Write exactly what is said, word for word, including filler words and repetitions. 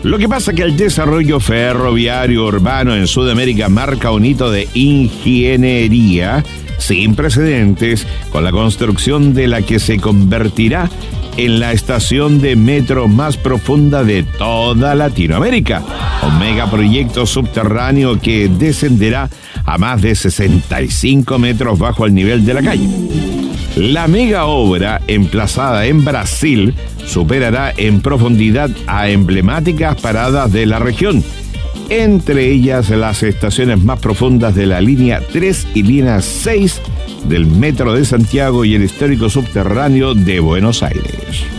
Lo que pasa es que el desarrollo ferroviario urbano en Sudamérica marca un hito de ingeniería sin precedentes con la construcción de la que se convertirá en la estación de metro más profunda de toda Latinoamérica. Un megaproyecto subterráneo que descenderá a más de sesenta y cinco metros bajo el nivel de la calle. La mega obra, emplazada en Brasil, superará en profundidad a emblemáticas paradas de la región, entre ellas las estaciones más profundas de la línea tres y línea seis del Metro de Santiago y el histórico subterráneo de Buenos Aires.